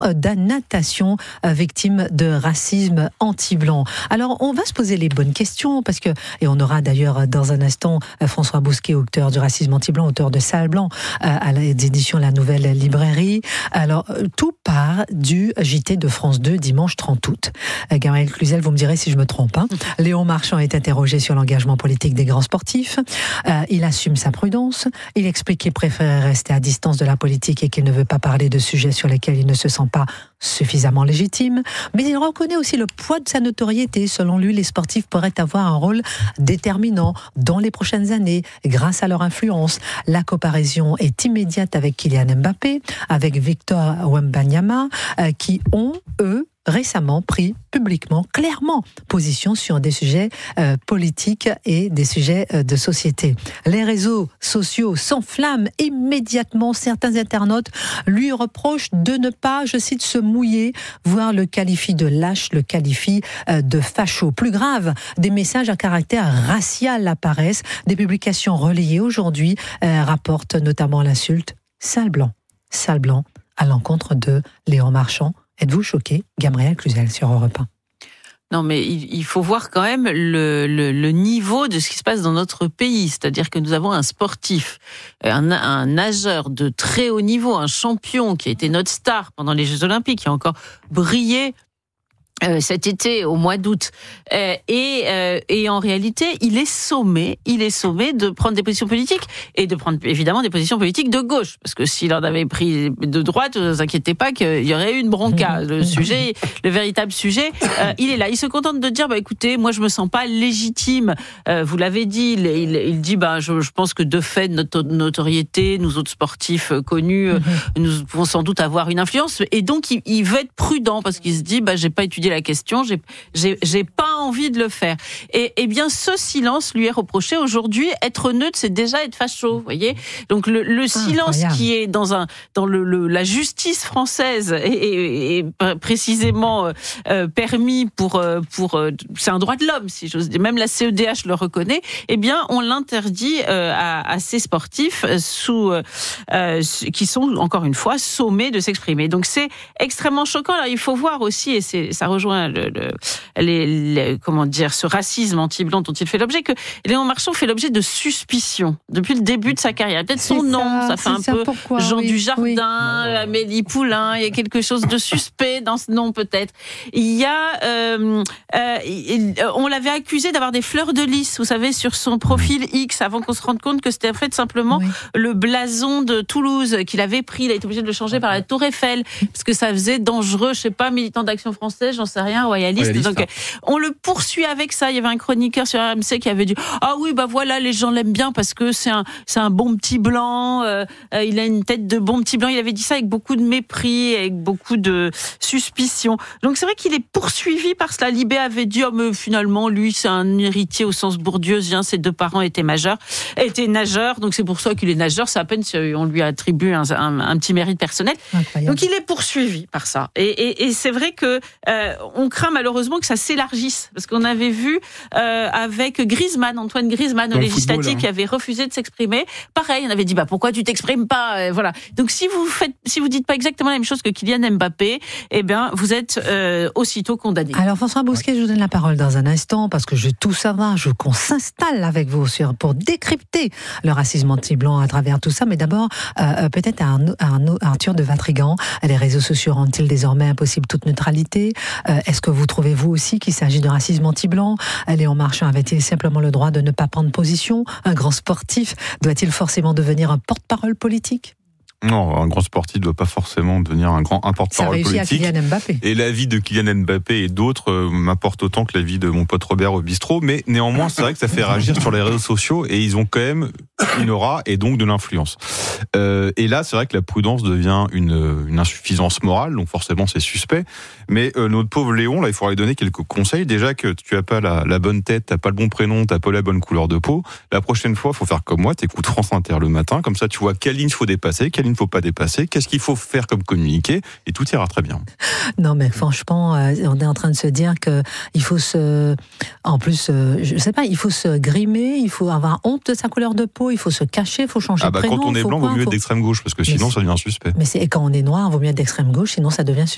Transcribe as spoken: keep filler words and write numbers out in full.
de natation victime de racisme anti-blanc. Alors, on va se poser les bonnes questions parce que, et on aura d'ailleurs dans un instant François Bousquet, auteur du racisme anti-blanc, auteur de Sale Blanc, à l'édition La Nouvelle Librairie. Alors, tout part du J T de France deux dimanche trente août. Gabriel Cluzel, vous me direz si je me trompe. Hein. Léon Marchand est interrogé sur l'engagement politique des grands sportifs. Euh, il assume sa prudence. Il explique qu'il préfère rester à distance de la politique et qu'il ne veut pas parler de sujets sur lesquels il ne se sent pas suffisamment légitime. Mais il reconnaît aussi le poids de sa notoriété. Selon lui, les sportifs pourraient avoir un rôle déterminant dans les prochaines années grâce à leur influence. La comparaison est immédiate avec Kylian Mbappé, avec Victor Wembanyama, euh, qui ont, eux, récemment pris publiquement, clairement, position sur des sujets euh, politiques et des sujets euh, de société. Les réseaux sociaux s'enflamment immédiatement. Certains internautes lui reprochent de ne pas, je cite, se mouiller, voire le qualifie de lâche, le qualifie euh, de facho. Plus grave, des messages à caractère racial apparaissent. Des publications relayées aujourd'hui euh, rapportent notamment l'insulte « sale blanc ». Sale blanc à l'encontre de Léon Marchand. Êtes-vous choqué, Gabriel Cluzel, sur Europe un? Non, mais il, il faut voir quand même le, le, le niveau de ce qui se passe dans notre pays. C'est-à-dire que nous avons un sportif, un, un nageur de très haut niveau, un champion qui a été notre star pendant les Jeux Olympiques, qui a encore brillé Euh, cet été, au mois d'août. Euh, et, euh, et en réalité, il est sommé, il est sommé de prendre des positions politiques et de prendre évidemment des positions politiques de gauche. Parce que s'il en avait pris de droite, ne vous inquiétez pas qu'il y aurait eu une bronca. Le sujet, le véritable sujet, euh, il est là. Il se contente de dire, bah écoutez, moi je me sens pas légitime. Euh, vous l'avez dit, il, il, il dit, bah je, je pense que de fait, notre notoriété, nous autres sportifs connus, euh, nous pouvons sans doute avoir une influence. Et donc, il, il veut être prudent parce qu'il se dit, bah j'ai pas étudié la question, j'ai, j'ai, j'ai pas envie de le faire. Et, et bien, ce silence lui est reproché aujourd'hui. Être neutre, c'est déjà être facho, vous voyez. Donc, le, le silence Incroyable. Qui est dans un, dans le, le la justice française est, précisément euh, permis pour, pour, c'est un droit de l'homme, si j'ose dire. Même la C E D H le reconnaît. Eh bien, on l'interdit euh, à, à ces sportifs sous, euh, qui sont encore une fois sommés de s'exprimer. Donc, c'est extrêmement choquant. Alors, il faut voir aussi, et c'est, ça rejoint Le, le, les, les, comment dire, ce racisme anti-blanc dont il fait l'objet, que Léon Marchand fait l'objet de suspicion depuis le début de sa carrière. Peut-être son nom, ça, ça fait un ça, peu pourquoi, Jean oui, Dujardin, oui. Amélie Poulain, il y a quelque chose de suspect dans ce nom peut-être. Il y a, euh, euh, il, on l'avait accusé d'avoir des fleurs de lys, vous savez, sur son profil X, avant qu'on se rende compte que c'était en fait simplement oui. le blason de Toulouse qu'il avait pris. Il a été obligé de le changer par la Tour Eiffel, parce que ça faisait dangereux, je sais pas, militant d'Action française, j'en sais rien, royaliste. royaliste donc, hein. On le poursuit avec ça. Il y avait un chroniqueur sur R M C qui avait dit « Ah oui, bah voilà, les gens l'aiment bien parce que c'est un, c'est un bon petit blanc, euh, euh, il a une tête de bon petit blanc. » Il avait dit ça avec beaucoup de mépris, avec beaucoup de suspicion. Donc c'est vrai qu'il est poursuivi par cela. Libé avait dit « Oh mais finalement, lui, c'est un héritier au sens bourdieusien. Ses deux parents étaient majeurs, étaient nageurs. Donc c'est pour ça qu'il est nageur. C'est à peine si on lui attribue un, un, un petit mérite personnel. » Donc il est poursuivi par ça. Et, et, et c'est vrai que euh, on craint malheureusement que ça s'élargisse, parce qu'on avait vu euh, avec Griezmann, Antoine Griezmann, au législatif, qui avait refusé de s'exprimer. Pareil, on avait dit bah pourquoi tu t'exprimes pas, euh, voilà. Donc si vous faites, si vous dites pas exactement la même chose que Kylian Mbappé, eh bien vous êtes euh, aussitôt condamné. Alors François Bousquet, je vous donne la parole dans un instant parce que je veux tout savoir. Je veux qu'on s'installe avec vous sur pour décrypter le racisme anti-blanc à travers tout ça. Mais d'abord, euh, peut-être un, un, un Arthur de Vatrigan. Les réseaux sociaux rendent-ils désormais impossible toute neutralité? euh, Est-ce que vous trouvez vous aussi qu'il s'agit de racisme anti-blanc? Léon Marchand avait-il simplement le droit de ne pas prendre position? Un grand sportif doit-il forcément devenir un porte-parole politique? Non, un grand sportif ne doit pas forcément devenir un grand un porte-parole politique. Ça réussit à Kylian Mbappé. Et l'avis de Kylian Mbappé et d'autres euh, m'importe autant que l'avis de mon pote Robert au bistrot. Mais néanmoins, c'est vrai que ça fait réagir sur les réseaux sociaux et ils ont quand même une aura et donc de l'influence. Euh, et là, c'est vrai que la prudence devient une, une insuffisance morale, donc forcément c'est suspect. Mais euh, notre pauvre Léon, là, il faudra lui donner quelques conseils. Déjà que tu as pas la, la bonne tête, t'as pas le bon prénom, t'as pas la bonne couleur de peau. La prochaine fois, faut faire comme moi, t'écoutes France Inter le matin, comme ça tu vois quelle ligne faut dépasser, quelle ligne ne faut pas dépasser, qu'est-ce qu'il faut faire comme communiqué, et tout ira très bien. Non, mais franchement, euh, on est en train de se dire que il faut se, en plus, euh, je sais pas, il faut se grimer, il faut avoir honte de sa couleur de peau, il faut se cacher, il faut changer ah bah, de prénom. Quand on est blanc, il vaut mieux faut... être d'extrême gauche, parce que sinon, ça devient suspect. Mais c'est, et quand on est noir, il vaut mieux être d'extrême gauche, sinon ça devient suspect.